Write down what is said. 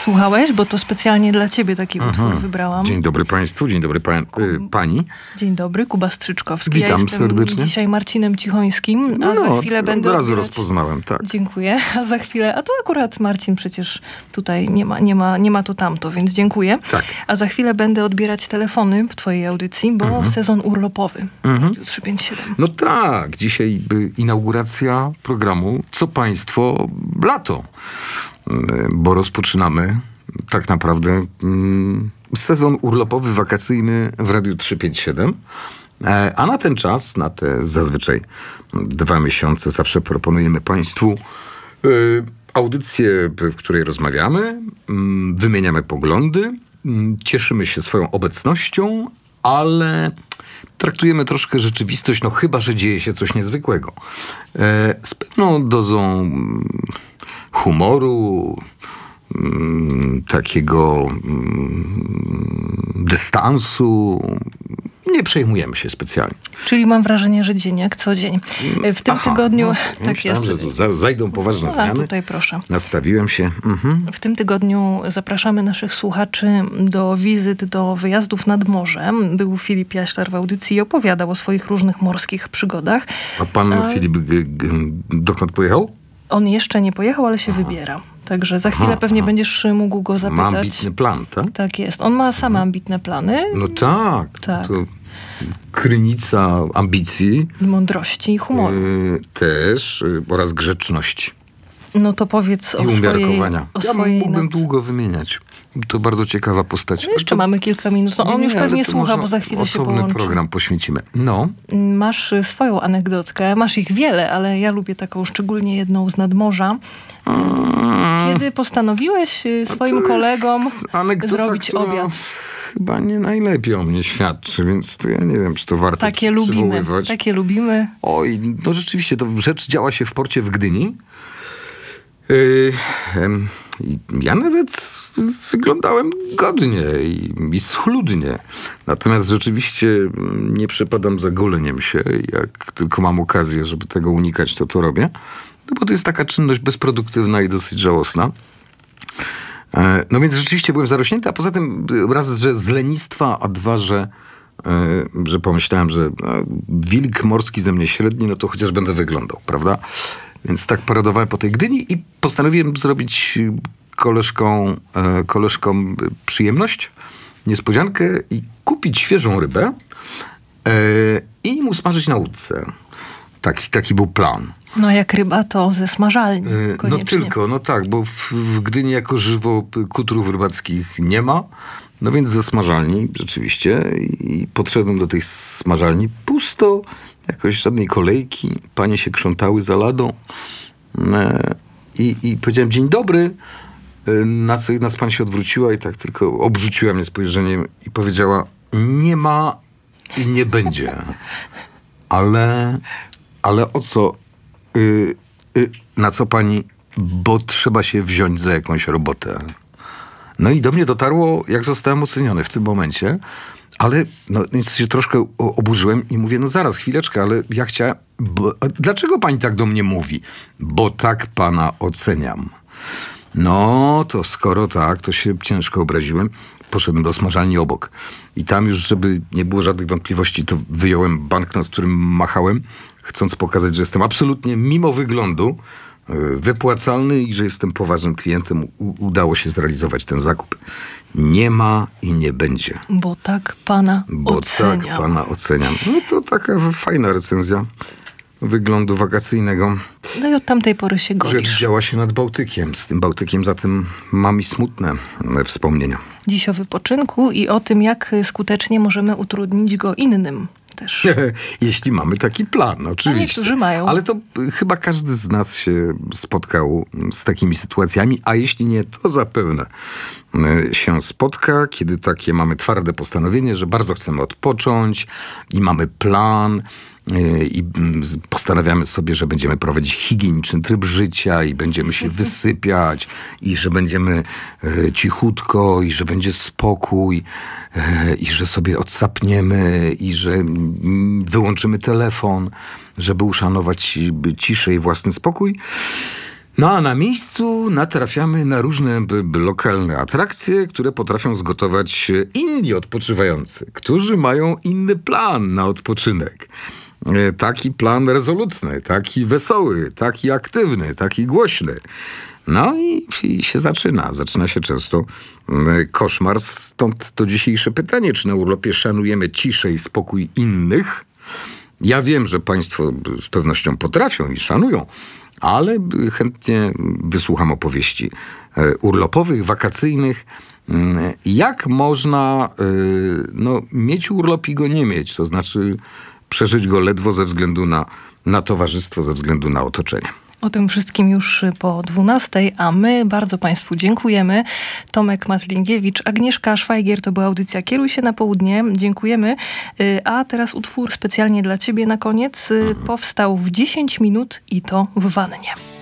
Słuchałeś? Bo to specjalnie dla ciebie taki utwór wybrałam. Dzień dobry państwu, dzień dobry pani. Dzień dobry, Kuba Strzyczkowski. Witam ja jestem serdecznie. Dzisiaj Marcinem Cichońskim, a za chwilę będę od razu odbierać... rozpoznałem, tak. Dziękuję. A za chwilę, a to akurat Marcin przecież tutaj nie ma to tamto, więc dziękuję. Tak. A za chwilę będę odbierać telefony w twojej audycji, bo sezon urlopowy. 357. No tak, dzisiaj inauguracja programu Co Państwo Lato. Bo rozpoczynamy tak naprawdę sezon urlopowy, wakacyjny w Radiu 357. A na ten czas, na te zazwyczaj 2 miesiące, zawsze proponujemy Państwu audycję, w której rozmawiamy, wymieniamy poglądy, cieszymy się swoją obecnością, ale traktujemy troszkę rzeczywistość, no chyba że dzieje się coś niezwykłego. Z pewną dozą humoru, takiego dystansu. Nie przejmujemy się specjalnie. Czyli mam wrażenie, że dzień jak co dzień. W tym tygodniu... No, tak myślałem, jest. że tu zajdą poważne zmiany. Tutaj proszę. Nastawiłem się. W tym tygodniu zapraszamy naszych słuchaczy do wizyt, do wyjazdów nad morze. Był Filip Jaślar w audycji i opowiadał o swoich różnych morskich przygodach. A pan Filip dokąd pojechał? On jeszcze nie pojechał, ale się wybiera. Także za chwilę pewnie będziesz mógł go zapytać. Ma ambitny plan, tak? Tak jest. On ma sam ambitne plany. No tak. Tak. To krynica ambicji. I mądrości i humoru. Też oraz grzeczności. No to powiedz I o umiarkowania. swojej... Mógłbym długo wymieniać. To bardzo ciekawa postać. No jeszcze mamy kilka minut. No on już pewnie słucha, bo za chwilę się połączy. Osobny program poświęcimy. No. Masz swoją anegdotkę. Masz ich wiele, ale ja lubię taką szczególnie jedną z nadmorza. Kiedy postanowiłeś swoim kolegom zrobić obiad. Chyba nie najlepiej o mnie świadczy, więc to ja nie wiem, czy to warto przywoływać. Takie lubimy. Oj, no rzeczywiście, to rzecz działa się w porcie w Gdyni. Ja nawet wyglądałem godnie i schludnie. Natomiast rzeczywiście nie przepadam za goleniem się. Jak tylko mam okazję, żeby tego unikać, to robię. No bo to jest taka czynność bezproduktywna i dosyć żałosna. No więc rzeczywiście byłem zarośnięty, a poza tym raz, że z lenistwa, a dwa, że pomyślałem, że wilk morski ze mnie średni, no to chociaż będę wyglądał, prawda? Więc tak paradowałem po tej Gdyni i postanowiłem zrobić koleżkom przyjemność, niespodziankę i kupić świeżą rybę i mu smażyć na łódce. Taki był plan. No jak ryba, to ze smażalni koniecznie. No tak, bo w Gdyni jako żywo kutrów rybackich nie ma. No więc ze smażalni rzeczywiście i podszedłem do tej smażalni pusto, jakoś żadnej kolejki, panie się krzątały za ladą i powiedziałem dzień dobry, na co jedna z pań się odwróciła i tak tylko obrzuciła mnie spojrzeniem i powiedziała nie ma i nie będzie. Ale o co? Na co pani? Bo trzeba się wziąć za jakąś robotę. No i do mnie dotarło, jak zostałem oceniony w tym momencie, ale więc się troszkę oburzyłem i mówię, no zaraz, chwileczkę, ale ja chciałem... Dlaczego pani tak do mnie mówi? Bo tak pana oceniam. No, to skoro tak, to się ciężko obraziłem. Poszedłem do smażalni obok. I tam już, żeby nie było żadnych wątpliwości, to wyjąłem banknot, którym machałem, chcąc pokazać, że jestem absolutnie mimo wyglądu wypłacalny i że jestem poważnym klientem. Udało się zrealizować ten zakup. Nie ma i nie będzie. Bo tak pana oceniam. Tak pana oceniam. No to taka fajna recenzja wyglądu wakacyjnego. No i od tamtej pory się golisz. Rzecz działa się nad Bałtykiem. Z tym Bałtykiem zatem mam i smutne wspomnienia. Dziś o wypoczynku i o tym, jak skutecznie możemy utrudnić go innym też. Jeśli mamy taki plan, oczywiście. A niektórzy mają. Ale to chyba każdy z nas się spotkał z takimi sytuacjami, a jeśli nie, to zapewne się spotka, kiedy takie mamy twarde postanowienie, że bardzo chcemy odpocząć i mamy plan i postanawiamy sobie, że będziemy prowadzić higieniczny tryb życia i będziemy się wysypiać i że będziemy cichutko i że będzie spokój i że sobie odsapniemy i że wyłączymy telefon, żeby uszanować ciszę i własny spokój. No a na miejscu natrafiamy na różne lokalne atrakcje, które potrafią zgotować inni odpoczywający, którzy mają inny plan na odpoczynek. Taki plan rezolutny, taki wesoły, taki aktywny, taki głośny. No i się zaczyna się często koszmar. Stąd to dzisiejsze pytanie, czy na urlopie szanujemy ciszę i spokój innych? Ja wiem, że państwo z pewnością potrafią i szanują, ale chętnie wysłucham opowieści urlopowych, wakacyjnych. Jak można mieć urlop i go nie mieć? To znaczy przeżyć go ledwo ze względu na towarzystwo, ze względu na otoczenie. O tym wszystkim już po 12:00, a my bardzo państwu dziękujemy. Tomek Matlingiewicz, Agnieszka Szwajgier, to była audycja Kieruj się na południe. Dziękujemy. A teraz utwór specjalnie dla ciebie na koniec. Powstał w 10 minut i to w wannie.